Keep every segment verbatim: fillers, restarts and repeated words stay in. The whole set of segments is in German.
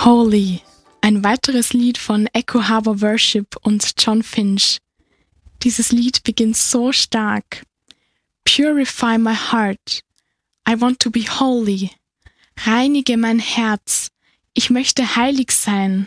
Holy, ein weiteres Lied von Echo Harbor Worship und John Finch. Dieses Lied beginnt so stark. Purify my heart, I want to be holy. Reinige mein Herz, ich möchte heilig sein.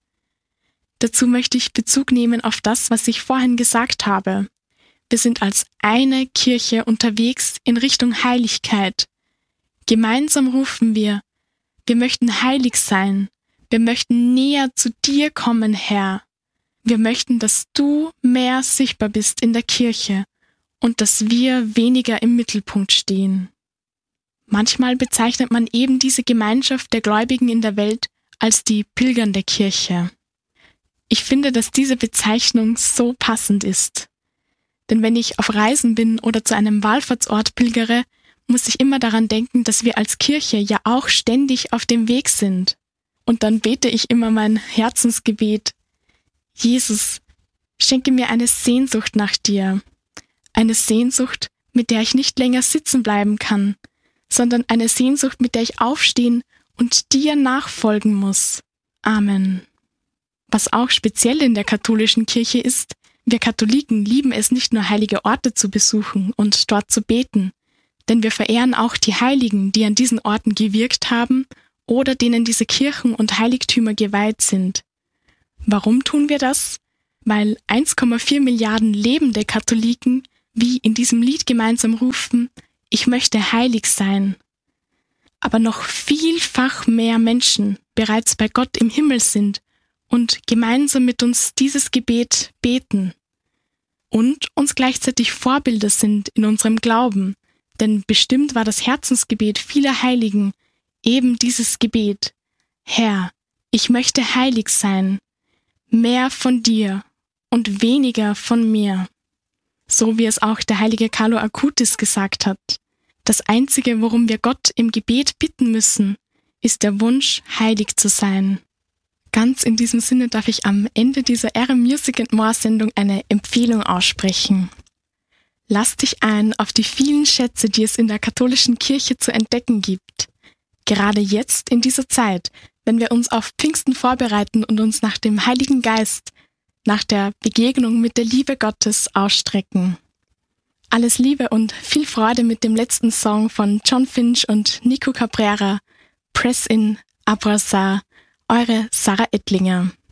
Dazu möchte ich Bezug nehmen auf das, was ich vorhin gesagt habe. Wir sind als eine Kirche unterwegs in Richtung Heiligkeit. Gemeinsam rufen wir, wir möchten heilig sein. Wir möchten näher zu dir kommen, Herr. Wir möchten, dass du mehr sichtbar bist in der Kirche und dass wir weniger im Mittelpunkt stehen. Manchmal bezeichnet man eben diese Gemeinschaft der Gläubigen in der Welt als die pilgernde Kirche. Ich finde, dass diese Bezeichnung so passend ist. Denn wenn ich auf Reisen bin oder zu einem Wallfahrtsort pilgere, muss ich immer daran denken, dass wir als Kirche ja auch ständig auf dem Weg sind. Und dann bete ich immer mein Herzensgebet: Jesus, schenke mir eine Sehnsucht nach dir. Eine Sehnsucht, mit der ich nicht länger sitzen bleiben kann, sondern eine Sehnsucht, mit der ich aufstehen und dir nachfolgen muss. Amen. Was auch speziell in der katholischen Kirche ist, wir Katholiken lieben es nicht nur, heilige Orte zu besuchen und dort zu beten, denn wir verehren auch die Heiligen, die an diesen Orten gewirkt haben oder denen diese Kirchen und Heiligtümer geweiht sind. Warum tun wir das? Weil eins Komma vier Milliarden lebende Katholiken, wie in diesem Lied gemeinsam rufen, ich möchte heilig sein. Aber noch vielfach mehr Menschen bereits bei Gott im Himmel sind und gemeinsam mit uns dieses Gebet beten. Und uns gleichzeitig Vorbilder sind in unserem Glauben, denn bestimmt war das Herzensgebet vieler Heiligen eben dieses Gebet: Herr, ich möchte heilig sein, mehr von dir und weniger von mir. So wie es auch der heilige Carlo Acutis gesagt hat: Das Einzige, worum wir Gott im Gebet bitten müssen, ist der Wunsch, heilig zu sein. Ganz in diesem Sinne darf ich am Ende dieser R M Music and More Sendung eine Empfehlung aussprechen. Lass dich ein auf die vielen Schätze, die es in der katholischen Kirche zu entdecken gibt. Gerade jetzt in dieser Zeit, wenn wir uns auf Pfingsten vorbereiten und uns nach dem Heiligen Geist, nach der Begegnung mit der Liebe Gottes ausstrecken. Alles Liebe und viel Freude mit dem letzten Song von John Finch und Nico Cabrera, Press in, Abraçar, eure Sarah Ettlinger.